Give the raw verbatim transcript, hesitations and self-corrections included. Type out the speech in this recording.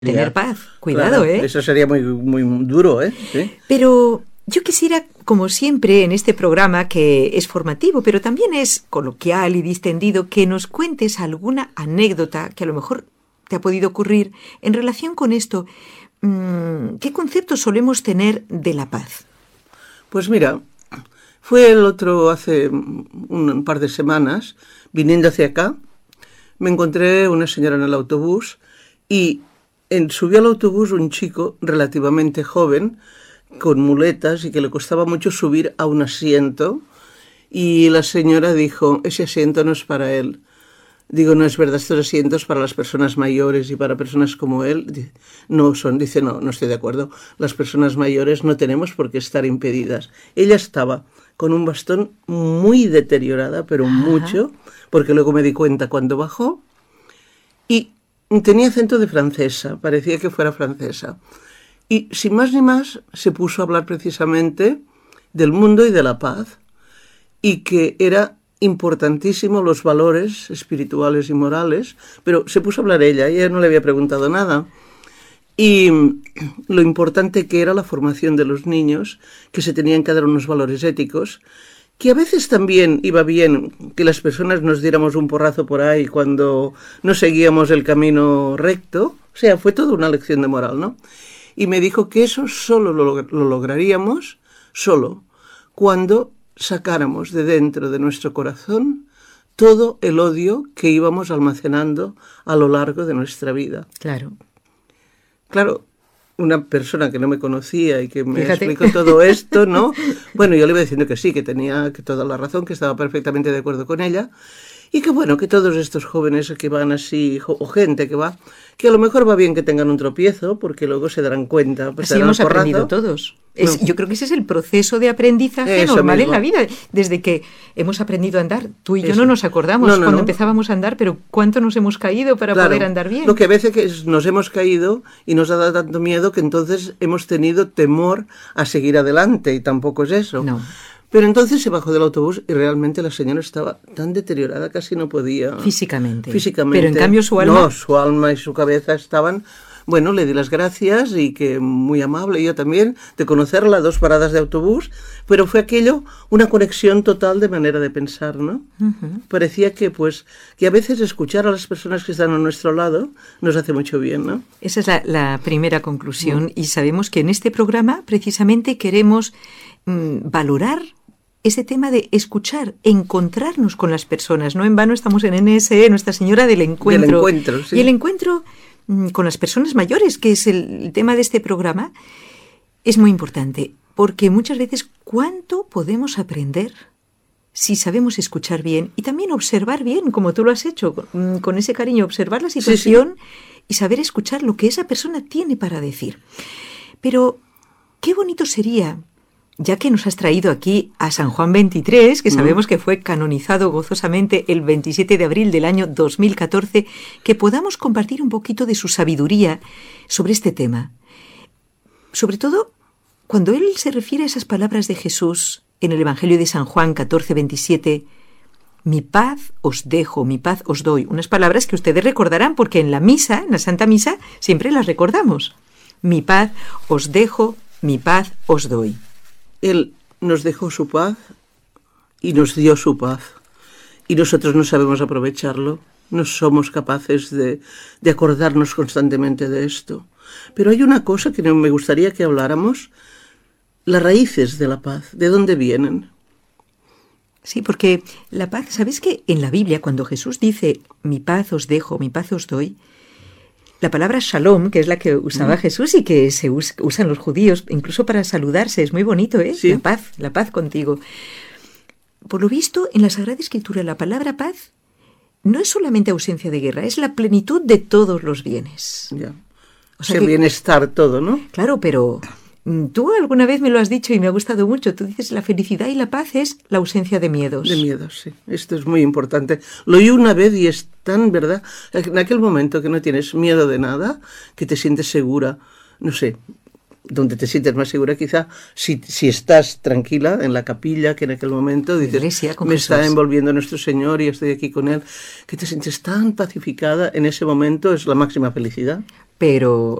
tener Ya, paz. Cuidado, claro, ¿eh? Eso sería muy, muy duro, ¿eh? ¿Sí? Pero yo quisiera, como siempre en este programa, que es formativo, pero también es coloquial y distendido, que nos cuentes alguna anécdota que a lo mejor te ha podido ocurrir en relación con esto. ¿Qué concepto solemos tener de la paz? Pues mira, fue el otro hace un par de semanas, viniendo hacia acá, me encontré una señora en el autobús y en, subió al autobús un chico relativamente joven, con muletas y que le costaba mucho subir a un asiento, y la señora dijo, ese asiento no es para él. Digo, no es verdad, estos asientos para las personas mayores y para personas como él no son. Dice, no, no estoy de acuerdo. Las personas mayores no tenemos por qué estar impedidas. Ella estaba con un bastón muy deteriorada, pero Ajá. mucho, porque luego me di cuenta cuando bajó, y tenía acento de francesa, parecía que fuera francesa. Y sin más ni más se puso a hablar precisamente del mundo y de la paz, y que era importantísimo los valores espirituales y morales, pero se puso a hablar ella, ella no le había preguntado nada, y lo importante que era la formación de los niños, que se tenían que dar unos valores éticos, que a veces también iba bien que las personas nos diéramos un porrazo por ahí cuando no seguíamos el camino recto, o sea, fue toda una lección de moral, ¿no? Y me dijo que eso solo lo, lo lograríamos, solo, cuando sacáramos de dentro de nuestro corazón todo el odio que íbamos almacenando a lo largo de nuestra vida. Claro. Claro, una persona que no me conocía y que me Fíjate. explicó todo esto, ¿no? Bueno, yo le iba diciendo que sí, que tenía que toda la razón, que estaba perfectamente de acuerdo con ella. Y que bueno, que todos estos jóvenes que van así, o gente que va, que a lo mejor va bien que tengan un tropiezo, porque luego se darán cuenta. Pues así hemos porrazo. aprendido todos. Es, No. Yo creo que ese es el proceso de aprendizaje Eso normal mismo. en la vida. Desde que hemos aprendido a andar, tú y yo Eso. no nos acordamos No, no, cuando no. empezábamos a andar, pero cuánto nos hemos caído para Claro, poder andar bien. Lo que a veces que es, nos hemos caído y nos ha dado tanto miedo que entonces hemos tenido temor a seguir adelante, y tampoco es eso. No. Pero entonces se bajó del autobús y realmente la señora estaba tan deteriorada, casi no podía... Físicamente. Físicamente. Pero en cambio su alma... No, su alma y su cabeza estaban... Bueno, le di las gracias y que muy amable, yo también, de conocerla, dos paradas de autobús, pero fue aquello una conexión total de manera de pensar, ¿no? Uh-huh. Parecía que, pues, que a veces escuchar a las personas que están a nuestro lado nos hace mucho bien, ¿no? Esa es la, la primera conclusión, uh-huh. Y sabemos que en este programa precisamente queremos mmm, valorar ese tema de escuchar, encontrarnos con las personas. No en vano estamos en N S E, Nuestra Señora del Encuentro. Del encuentro, sí. Y el encuentro mmm, con las personas mayores, que es el, el tema de este programa, es muy importante, porque muchas veces cuánto podemos aprender si sabemos escuchar bien y también observar bien, como tú lo has hecho, con, con ese cariño, observar la situación, sí, sí. Y saber escuchar lo que esa persona tiene para decir. Pero qué bonito sería, ya que nos has traído aquí a San Juan veintitrés, que sabemos mm. que fue canonizado gozosamente el veintisiete de abril del año dos mil catorce, que podamos compartir un poquito de su sabiduría sobre este tema. Sobre todo, cuando él se refiere a esas palabras de Jesús en el Evangelio de San Juan catorce veintisiete, mi paz os dejo, mi paz os doy. Unas palabras que ustedes recordarán porque en la misa, en la Santa Misa, siempre las recordamos. Mi paz os dejo, mi paz os doy. Él nos dejó su paz y nos dio su paz. Y nosotros no sabemos aprovecharlo. No somos capaces de, de acordarnos constantemente de esto. Pero hay una cosa que me gustaría que habláramos. Las raíces de la paz, ¿de dónde vienen? Sí, porque la paz, ¿sabes que en la Biblia cuando Jesús dice mi paz os dejo, mi paz os doy, la palabra shalom, que es la que usaba mm. Jesús y que se us- usan los judíos, incluso para saludarse, es muy bonito, ¿eh? Sí. La paz, la paz contigo. Por lo visto, en la Sagrada Escritura, la palabra paz no es solamente ausencia de guerra, es la plenitud de todos los bienes. Ya. O sea que, que bienestar todo, ¿no? Claro, pero tú alguna vez me lo has dicho y me ha gustado mucho. Tú dices la felicidad y la paz es la ausencia de miedos. De miedos, sí. Esto es muy importante. Lo oí una vez y es tan verdad. En aquel momento que no tienes miedo de nada, que te sientes segura, no sé, donde te sientes más segura quizá, si, si estás tranquila en la capilla, que en aquel momento dices, Iglesia, con me Jesús. Está envolviendo nuestro Señor y estoy aquí con Él, que te sientes tan pacificada, en ese momento es la máxima felicidad. pero